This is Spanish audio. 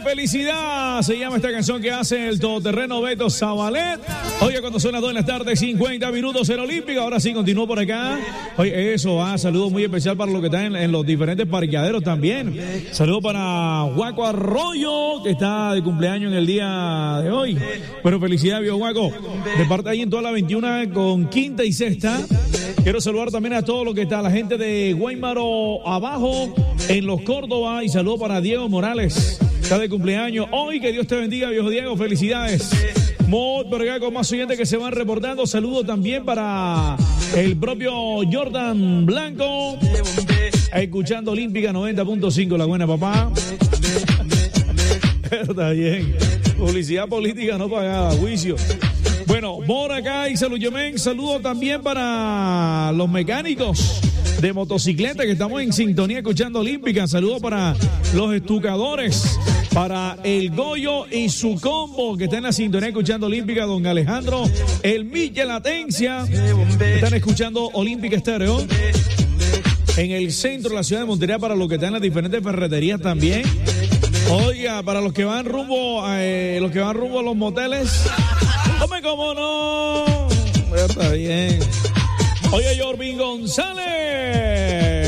felicidad. Se llama esta canción que hace el todoterreno Beto Zabalet. Oye, cuando son las 2 de la tarde, 50 minutos en Olímpica. Ahora sí, continúo por acá. Oye, eso, saludos muy especial para los que están en los diferentes parqueaderos también. Saludos para Guaco Arroyo, que está de cumpleaños en el día de hoy. Bueno, felicidades, viejo Guaco. De parte ahí en toda la 21 con quinta y sexta. Quiero saludar también a todos los que está, la gente de Guaymaro abajo, en Los Córdoba. Y saludos para Diego Morales, está de cumpleaños hoy. Que Dios te bendiga, viejo Diego, felicidades. Mod, por acá con más oyentes que se van reportando. Saludos también para el propio Jordan Blanco, escuchando Olímpica 90.5, la buena papá. Está bien. Publicidad política no pagada, juicio. Bueno, por acá y saludos también para los mecánicos de motocicleta que estamos en sintonía escuchando Olímpica. Saludos para los estucadores, para el Goyo y su combo que está en la sintonía escuchando Olímpica. Don Alejandro, el Milla Latencia, están escuchando Olímpica Estéreo en el centro de la ciudad de Montería, para los que están en las diferentes ferreterías también. Oiga, para los que van rumbo a los moteles, hombre, cómo no, está bien. Oye, Jorvin González.